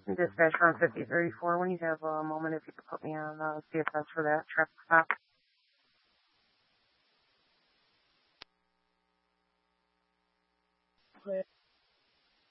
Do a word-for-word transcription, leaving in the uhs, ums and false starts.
Dispatch from fifty thirty-four, when you have a moment, if you could put me on uh, C F S for that traffic stop.